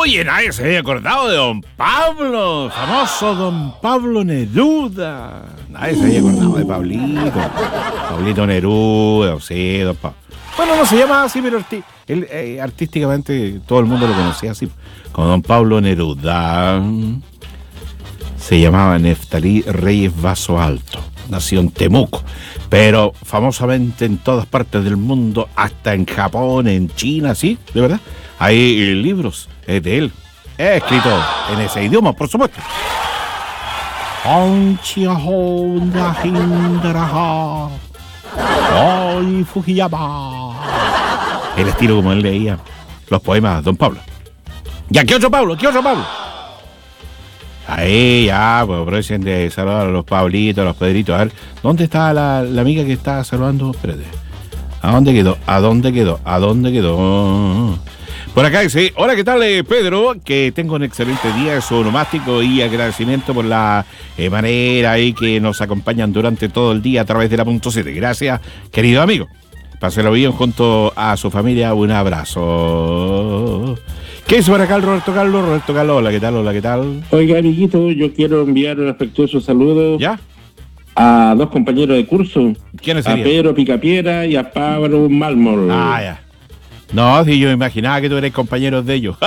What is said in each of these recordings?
Oye, nadie se había acordado de don Pablo, famoso don Pablo Neruda. Nadie se había acordado de Pablito. Pablito Neruda, sí, don Pablo. Bueno, no se llamaba así, pero él, artísticamente todo el mundo lo conocía así, como don Pablo Neruda. Se llamaba Neftalí Reyes Vaso Alto. Nació en Temuco, pero famosamente en todas partes del mundo, hasta en Japón, en China, sí, de verdad. Hay libros de él, escrito en ese idioma, por supuesto. El estilo como él leía los poemas, don Pablo. ¿Ya qué otro Pablo? ¿Qué otro Pablo? Ahí ya, pues aprovechen de saludar a los Pablitos, a los Pedritos. A ver, ¿dónde está la amiga que está saludando? Espérate. ¿A dónde quedó? ¿A dónde quedó? ¿A dónde quedó? Por acá dice, hola, ¿qué tal, Pedro? Que tengo un excelente día, es onomástico y agradecimiento por la manera ahí que nos acompañan durante todo el día a través de la punto 7. Gracias, querido amigo. Páselo bien junto a su familia, un abrazo. ¿Qué es por acá el Roberto Carlos? Roberto Carlos, hola, ¿qué tal? Hola, ¿qué tal? Oiga, amiguito, yo quiero enviar un afectuoso saludo. ¿Ya? A dos compañeros de curso. ¿Quiénes serían? A Pedro Picapiedra y a Pablo Mármol. Ah, ya. No, si yo imaginaba que tú eres compañero de ellos.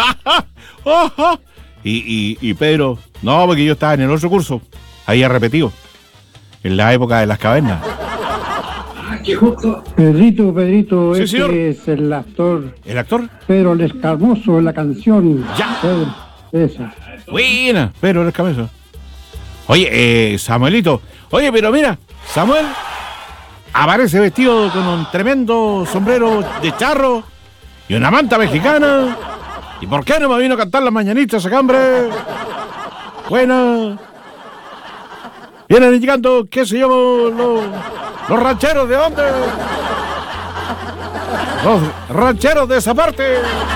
y Pedro, no, porque yo estaba en el otro curso. Ahí repetido. En la época de las cavernas. ¡Qué justo! Pedrito, Sí, este señor. es el actor. ¿El actor? Pedro el Escamoso en la canción. Ya. Pedro, esa. Buena, Pedro el Escamoso. Oye, Samuelito. Oye, pero mira, Samuel aparece vestido con un tremendo sombrero de charro y una manta mexicana. ¿Y por qué no me vino a cantar las mañanitas acá, hombre? Buena. Vienen llegando, qué sé yo, los rancheros de dónde. Los rancheros de esa parte.